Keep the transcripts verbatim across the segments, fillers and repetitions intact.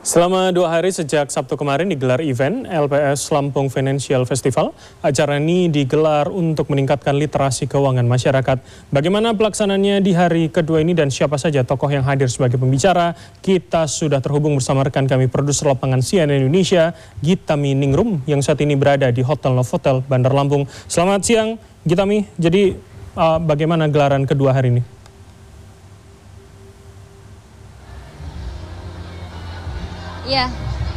Selama dua hari sejak Sabtu kemarin digelar event L P S Lampung Financial Festival. Acara ini digelar untuk meningkatkan literasi keuangan masyarakat. Bagaimana pelaksanaannya di hari kedua ini dan siapa saja tokoh yang hadir sebagai pembicara? Kita sudah terhubung bersama rekan kami produser lapangan C N N Indonesia, Gitami Ningrum, yang saat ini berada di Hotel Novotel, Bandar Lampung. Selamat siang, Gitami. Jadi uh, bagaimana gelaran kedua hari ini? Ya,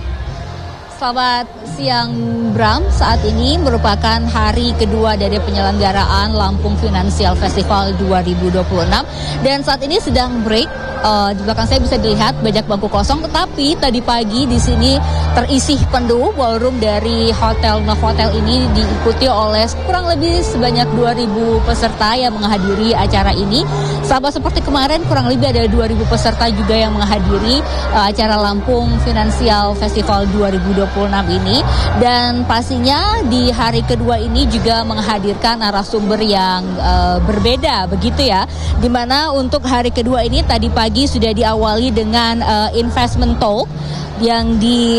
selamat siang Bram. Saat ini merupakan hari kedua dari penyelenggaraan Lampung Financial Festival dua ribu dua puluh enam. Dan saat ini sedang break. Uh, di belakang saya bisa dilihat banyak bangku kosong, tetapi tadi pagi di sini terisi penuh. Ballroom dari Hotel Novotel ini diikuti oleh kurang lebih sebanyak dua ribu peserta yang menghadiri acara ini. Sama seperti kemarin, kurang lebih ada dua ribu peserta juga yang menghadiri uh, acara Lampung Financial Festival dua ribu dua puluh enam ini. Dan pastinya di hari kedua ini juga menghadirkan narasumber yang uh, berbeda begitu ya. Dimana untuk hari kedua ini tadi pagi Pagi sudah diawali dengan uh, investment talk yang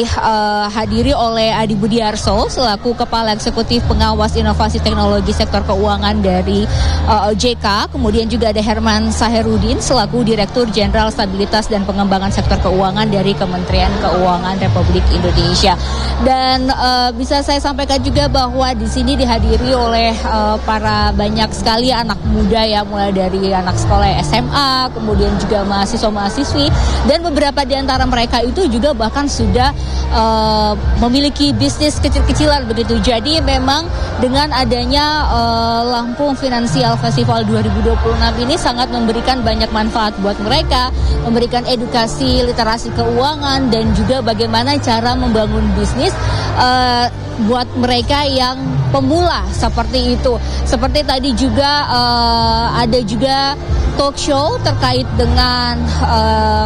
dihadiri uh, oleh Adi Budiarso selaku Kepala Eksekutif Pengawas Inovasi Teknologi Sektor Keuangan dari uh, O J K. Kemudian juga ada Herman Saherudin selaku Direktur Jenderal Stabilitas dan Pengembangan Sektor Keuangan dari Kementerian Keuangan Republik Indonesia. Dan uh, bisa saya sampaikan juga bahwa di sini dihadiri oleh uh, para banyak sekali anak muda ya, mulai dari anak sekolah S M A, kemudian juga mahasiswa-mahasiswi, dan beberapa di antara mereka itu juga bahkan sudah uh, memiliki bisnis kecil-kecilan begitu. Jadi memang dengan adanya uh, Lampung Financial Festival dua ribu dua puluh enam ini sangat memberikan banyak manfaat buat mereka, memberikan edukasi literasi keuangan dan juga bagaimana cara membangun bisnis uh, buat mereka yang pemula seperti itu. Seperti tadi juga uh, ada juga talk show terkait dengan uh,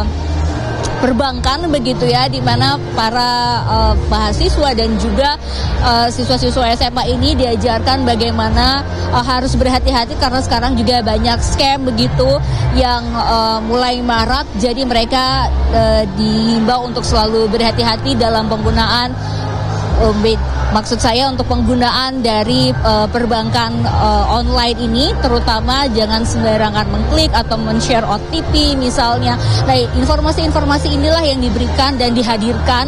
perbankan begitu ya, di mana para uh, mahasiswa dan juga uh, siswa-siswa S M A ini diajarkan bagaimana uh, harus berhati-hati karena sekarang juga banyak scam begitu yang uh, mulai marak. Jadi mereka uh, dihimbau untuk selalu berhati-hati dalam penggunaan um, Maksud saya untuk penggunaan dari uh, perbankan uh, online ini, terutama jangan sembarangan mengklik atau men-share O T P misalnya. Nah, informasi-informasi inilah yang diberikan dan dihadirkan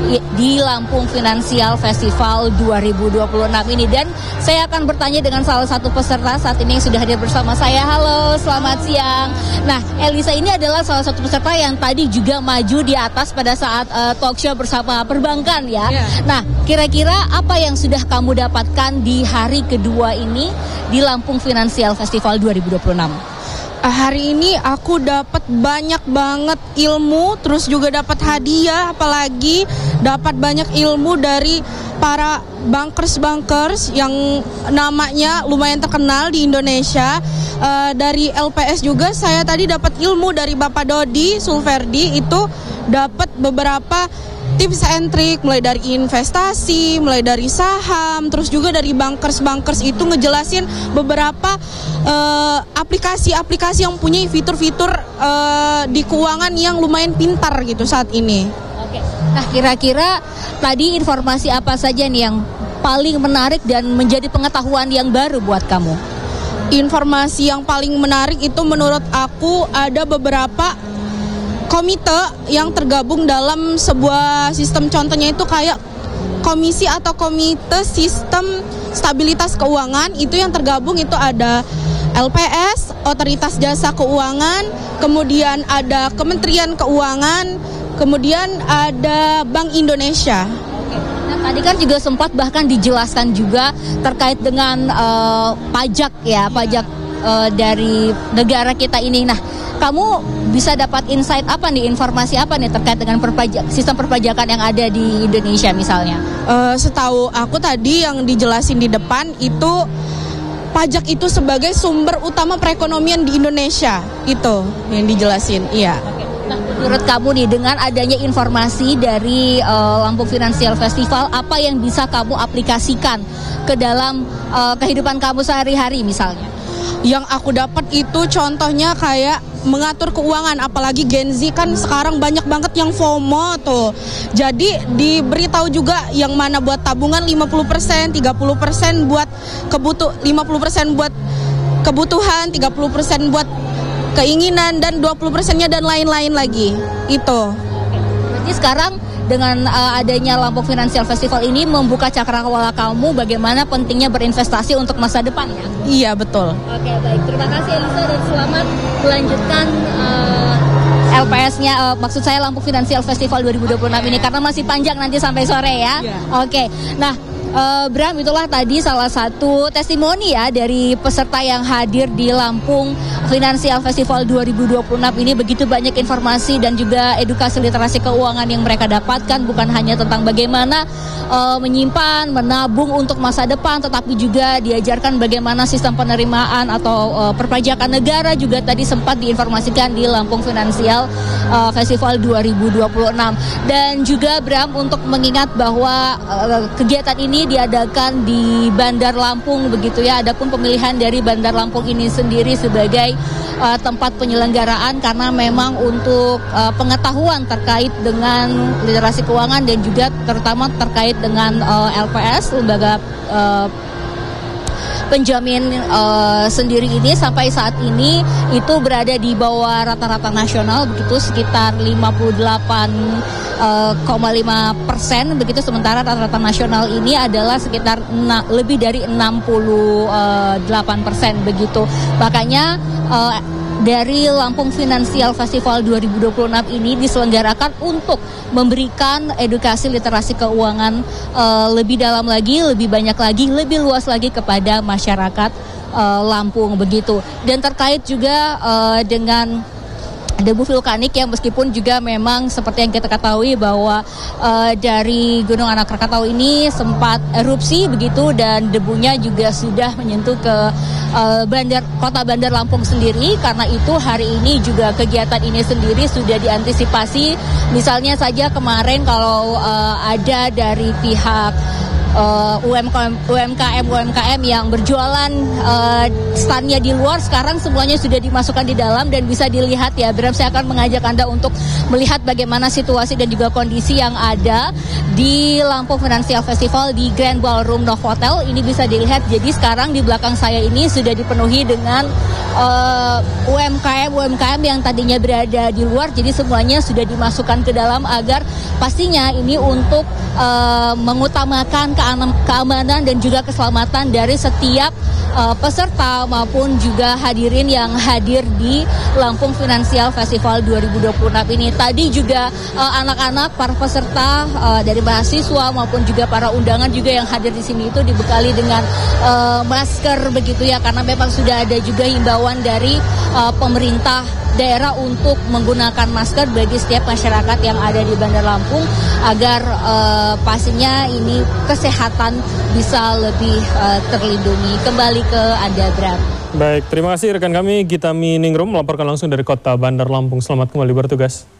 di Lampung Financial Festival dua ribu dua puluh enam ini. Dan saya akan bertanya dengan salah satu peserta saat ini yang sudah hadir bersama saya. Halo, selamat siang. Nah, Elisa ini adalah salah satu peserta yang tadi juga maju di atas pada saat uh, talk show bersama perbankan ya. Yeah. Nah, kira-kira apa yang sudah kamu dapatkan di hari kedua ini di Lampung Financial Festival dua ribu dua puluh enam? Hari ini aku dapat banyak banget ilmu, terus juga dapat hadiah, apalagi dapat banyak ilmu dari para bankers-bankers yang namanya lumayan terkenal di Indonesia. Uh, dari L P S juga saya tadi dapat ilmu dari Bapak Dodi Sulverdi, itu dapat beberapa tips and trik, mulai dari investasi, mulai dari saham, terus juga dari bankers-bankers itu ngejelasin beberapa uh, aplikasi-aplikasi yang punya fitur-fitur uh, di keuangan yang lumayan pintar gitu saat ini. Oke. Nah, kira-kira tadi informasi apa saja nih yang paling menarik dan menjadi pengetahuan yang baru buat kamu? Informasi yang paling menarik itu menurut aku ada beberapa komite yang tergabung dalam sebuah sistem, contohnya itu kayak komisi atau komite sistem stabilitas keuangan. Itu yang tergabung itu ada L P S, Otoritas Jasa Keuangan, kemudian ada Kementerian Keuangan, kemudian ada Bank Indonesia. Nah, tadi kan juga sempat bahkan dijelaskan juga terkait dengan uh, pajak ya, pajak uh, dari negara kita ini. Nah, kamu bisa dapat insight apa nih, informasi apa nih terkait dengan perpajak, sistem perpajakan yang ada di Indonesia misalnya? Uh, setahu aku tadi yang dijelasin di depan itu pajak itu sebagai sumber utama perekonomian di Indonesia, itu yang dijelasin, iya. Oke. Nah, menurut kamu nih dengan adanya informasi dari uh, Lampung Financial Festival, apa yang bisa kamu aplikasikan ke dalam uh, kehidupan kamu sehari-hari misalnya? Yang aku dapat itu contohnya kayak mengatur keuangan, apalagi Gen Z kan sekarang banyak banget yang FOMO tuh. Jadi diberitahu juga yang mana buat tabungan lima puluh persen, tiga puluh persen buat kebutuh lima puluh persen buat kebutuhan, tiga puluh persen buat keinginan, dan dua puluh persennya dan lain-lain lagi. Itu. Jadi sekarang dengan uh, adanya Lampung Financial Festival ini membuka cakrawala kamu bagaimana pentingnya berinvestasi untuk masa depan ya? Iya, betul. Oke, baik. Terima kasih Elisa dan selamat melanjutkan uh, L P S-nya, uh, maksud saya Lampung Financial Festival dua ribu dua puluh enam ini karena masih panjang nanti sampai sore ya. Yeah. Oke. Nah, Uh, Bram, itulah tadi salah satu testimoni ya dari peserta yang hadir di Lampung Financial Festival dua ribu dua puluh enam ini. Begitu banyak informasi dan juga edukasi literasi keuangan yang mereka dapatkan, bukan hanya tentang bagaimana uh, menyimpan, menabung untuk masa depan, tetapi juga diajarkan bagaimana sistem penerimaan atau uh, perpajakan negara juga tadi sempat diinformasikan di Lampung Financial uh, Festival dua ribu dua puluh enam. Dan juga Bram, untuk mengingat bahwa uh, kegiatan ini diadakan di Bandar Lampung begitu ya. Adapun pemilihan dari Bandar Lampung ini sendiri sebagai uh, tempat penyelenggaraan karena memang untuk uh, pengetahuan terkait dengan literasi keuangan dan juga terutama terkait dengan uh, L P S, lembaga uh, penjamin uh, sendiri ini sampai saat ini itu berada di bawah rata-rata nasional begitu, sekitar lima puluh delapan koma lima persen begitu, sementara rata-rata nasional ini adalah sekitar na- lebih dari enam puluh delapan persen begitu. Makanya uh, dari Lampung Financial Festival dua ribu dua puluh enam ini diselenggarakan untuk memberikan edukasi literasi keuangan uh, lebih dalam lagi, lebih banyak lagi, lebih luas lagi kepada masyarakat uh, Lampung begitu. Dan terkait juga uh, dengan debu vulkanik yang meskipun juga memang seperti yang kita ketahui bahwa uh, dari Gunung Anak Krakatau ini sempat erupsi begitu, dan debunya juga sudah menyentuh ke uh, bandar kota Bandar Lampung sendiri. Karena itu hari ini juga kegiatan ini sendiri sudah diantisipasi. Misalnya saja kemarin kalau uh, ada dari pihak Uh, U M K M U M K M yang berjualan uh, standnya di luar, sekarang semuanya sudah dimasukkan di dalam dan bisa dilihat ya Bram. Saya akan mengajak Anda untuk melihat bagaimana situasi dan juga kondisi yang ada di Lampung Financial Festival di Grand Ballroom Novotel. Ini bisa dilihat, jadi sekarang di belakang saya ini sudah dipenuhi dengan uh, U M K M U M K M yang tadinya berada di luar, jadi semuanya sudah dimasukkan ke dalam agar pastinya ini untuk uh, mengutamakan ke keamanan dan juga keselamatan dari setiap uh, peserta maupun juga hadirin yang hadir di Lampung Financial Festival dua ribu dua puluh enam ini. Tadi juga uh, anak-anak para peserta uh, dari mahasiswa maupun juga para undangan juga yang hadir di sini itu dibekali dengan uh, masker begitu ya, karena memang sudah ada juga himbauan dari uh, pemerintah daerah untuk menggunakan masker bagi setiap masyarakat yang ada di Bandar Lampung agar uh, pastinya ini kesehatan bisa lebih uh, terlindungi. Kembali ke Anda, Bram. Baik, terima kasih rekan kami Gita Miningrum melaporkan langsung dari kota Bandar Lampung. Selamat kembali bertugas.